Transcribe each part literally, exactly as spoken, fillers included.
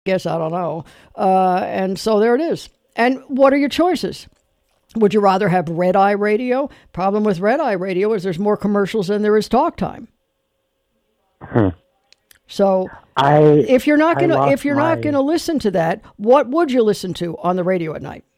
guess I don't know. Uh, and so there it is. And what are your choices? Would you rather have red eye radio? Problem with red eye radio is there's more commercials than there is talk time. Hmm. So I, if you're not I gonna lost if you're my, not gonna listen to that, what would you listen to on the radio at night?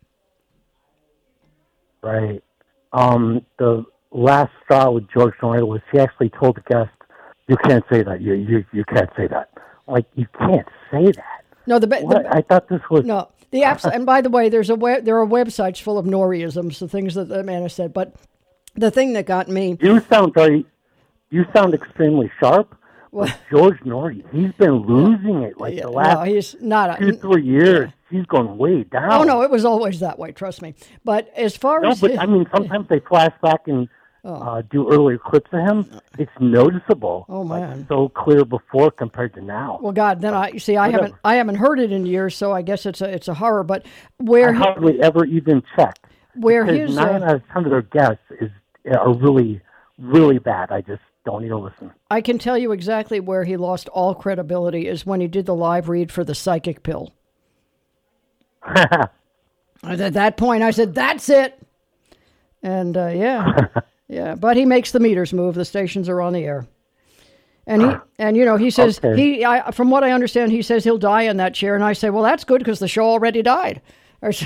Right. Um, the last straw with George Norrie was he actually told the guest, "You can't say that. You you you can't say that." Like, you can't say that. No, the, What? the I thought this was no the apps. And by the way, there's a web, there are websites full of Norrieisms, the things that the man has said. But the thing that got me, You sound very. You sound extremely sharp. well, But George Norrie, he's been losing it like yeah, the last no, he's not two, a, three years. He's going way down. Oh no, it was always that way. Trust me. But as far No, as but I mean, sometimes they flash back and uh, do earlier clips of him. It's noticeable. Oh, man. Like, so clear before compared to now. well, God, then I you see. I Whatever. haven't I haven't heard it in years, so I guess it's a it's a horror. But where I he, hardly ever even check. where Because his nine uh, out of ten of their guests is are really, really bad. I just don't even listen. I can tell you exactly where he lost all credibility is when he did the live read for the psychic pill. At that point, I said, "That's it." And uh, yeah, yeah. But he makes the meters move. The stations are on the air, and he and you know he says Okay. he. I, from what I understand, he says he'll die in that chair, and I say, "Well, that's good because the show already died." Or s-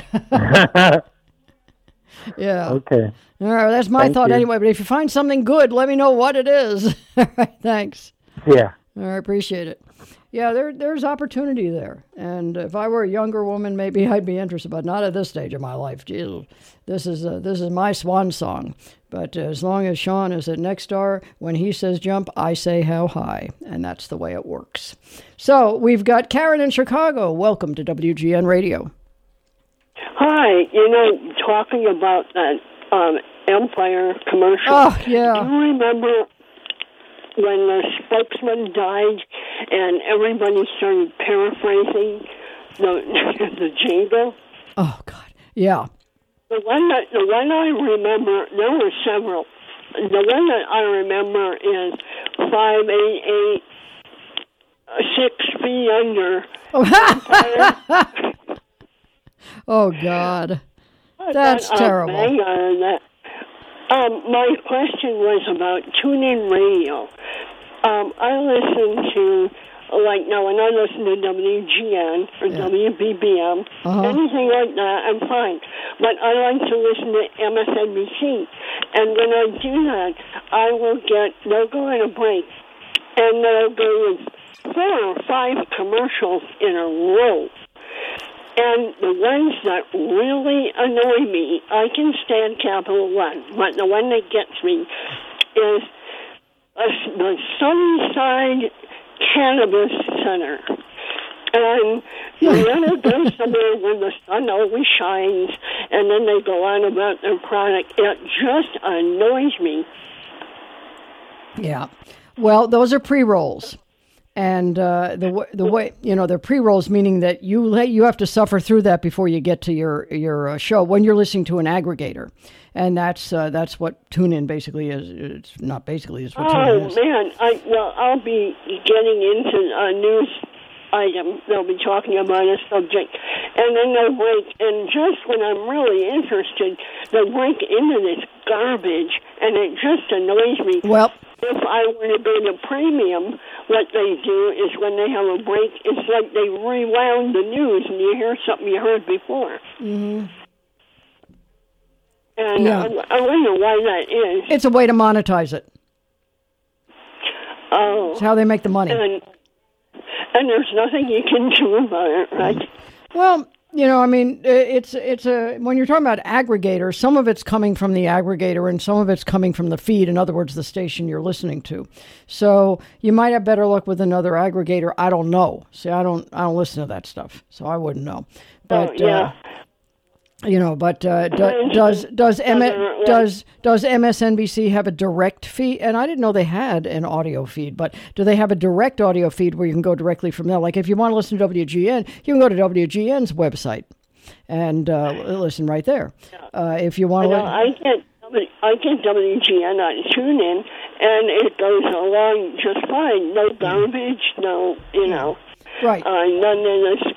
yeah. Okay. All right. That's my Thank thought you. anyway. But if you find something good, let me know what it is. All right. Thanks. Yeah. All right, appreciate it. Yeah, there there's opportunity there. And if I were a younger woman, maybe I'd be interested, but not at this stage of my life. Jesus, this is uh, this is my swan song. But uh, as long as Sean is at Nexstar, when he says jump, I say how high, and that's the way it works. So we've got Karen in Chicago. Welcome to W G N Radio. Hi, you know, talking about that um, Empire commercial. Oh, yeah. Do you remember when the spokesman died and everybody started paraphrasing the the jingle? Oh God, yeah. The one that the one I remember, there were several. The one that I remember is five eight eight six feet under. Oh God, I that's thought, uh, terrible. Hang on that. Um, my question was about TuneIn Radio. Um, I listen to, like, now when I listen to W G N or Yeah. W B B M, Uh-huh. anything like that, I'm fine. But I like to listen to M S N B C. And when I do that, I will get, they'll go on a break, and they'll go with four or five commercials in a row. And the ones that really annoy me, I can stand Capital One, but the one that gets me is a, the Sunnyside Cannabis Center. And you want to go somewhere where the sun always shines, and then they go on about their product. It just annoys me. Yeah. Well, those are pre-rolls. And uh, the w- the way you know they're pre-rolls, meaning that you let you have to suffer through that before you get to your your uh, show when you're listening to an aggregator, and that's uh, that's what TuneIn basically is. It's not basically it's what Oh TuneIn is. man, I well, I'll be getting into a news item. They'll be talking about a subject, and then they'll break. And just when I'm really interested, they'll break into this garbage, and it just annoys me. Well, if I were to go to premium, what they do is when they have a break, it's like they rewound the news, and you hear something you heard before. mm-hmm. And Yeah. I, I wonder why that is. It's a way to monetize it. Oh, It's how they make the money. and and there's nothing you can do about it, right? Well, you know, I mean, i- it's it's a when you're talking about aggregator, some of it's coming from the aggregator and some of it's coming from the feed. In other words, the station you're listening to. So you might have better luck with another aggregator. I don't know. See, I don't I don't listen to that stuff, so I wouldn't know. But oh, yeah. uh, you know, but uh, do, does does M- Doesn't- does does M S N B C have a direct feed? And I didn't know they had an audio feed, but do they have a direct audio feed where you can go directly from there? Like if you want to listen to W G N, you can go to W G N's website and uh, listen right there. Uh, if you want I to, know, I get W- I get W G N on TuneIn, and it goes along just fine. No garbage, no, you know. Right. Uh, none of the